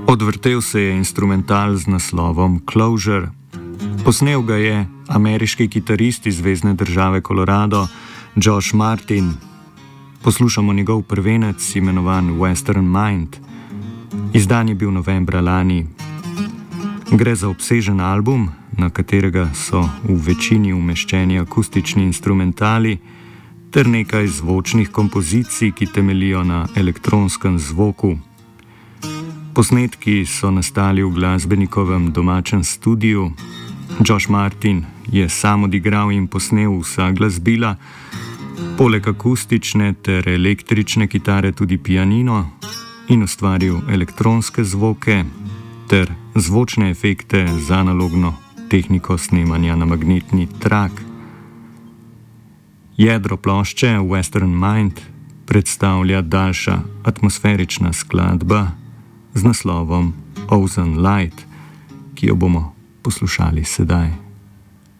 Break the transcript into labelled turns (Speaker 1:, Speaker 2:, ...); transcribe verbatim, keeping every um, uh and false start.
Speaker 1: Odvrtel se je instrumental z naslovom Closure. Posnel ga je ameriški kitarist iz zvezne države Colorado, Josh Martin. Poslušamo njegov prvenec, imenovan Western Mind. Izdan je bil novembra lani. Gre za obsežen album, na katerega so v večini umeščeni akustični instrumentali ter nekaj zvočnih kompozicij, ki temeljijo na elektronskem zvoku. Posnetki so nastali v glasbenikovem domačem studiu. Josh Martin je sam odigral in posnel vsa glasbila, poleg akustične ter električne kitare tudi pianino, in ustvaril elektronske zvoke ter zvočne efekte z analogno tehniko snemanja na magnetni trak. Jedro plošče Western Mind predstavlja daljša atmosferična skladba z naslovom Ozone Light, ki jo bomo poslušali sedaj.